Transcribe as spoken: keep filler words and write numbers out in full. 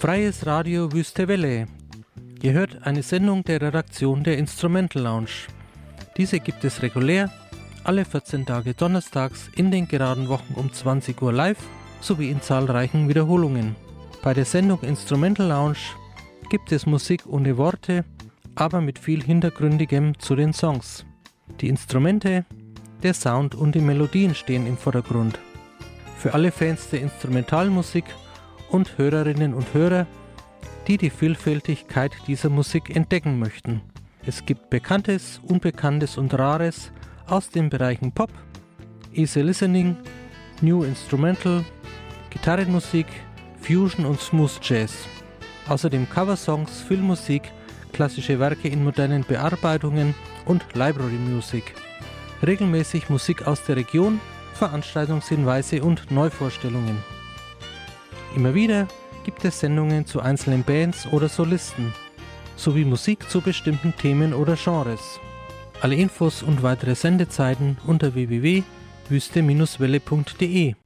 Freies Radio Wüste Welle. Ihr hört eine Sendung der Redaktion der Instrumental Lounge. Diese gibt es regulär alle vierzehn Tage donnerstags in den geraden Wochen um zwanzig Uhr live sowie in zahlreichen Wiederholungen. Bei der Sendung Instrumental Lounge gibt es Musik ohne Worte, aber mit viel Hintergründigem zu den Songs. Die Instrumente, der Sound und die Melodien stehen im Vordergrund. Für alle Fans der Instrumentalmusik und Hörerinnen und Hörer, die die Vielfältigkeit dieser Musik entdecken möchten. Es gibt Bekanntes, Unbekanntes und Rares aus den Bereichen Pop, Easy Listening, New Instrumental, Gitarrenmusik, Fusion und Smooth Jazz. Außerdem Coversongs, Filmmusik, klassische Werke in modernen Bearbeitungen und Library Music. Regelmäßig Musik aus der Region, Veranstaltungshinweise und Neuvorstellungen. Immer wieder gibt es Sendungen zu einzelnen Bands oder Solisten, sowie Musik zu bestimmten Themen oder Genres. Alle Infos und weitere Sendezeiten unter w w w punkt wüste Bindestrich welle punkt de.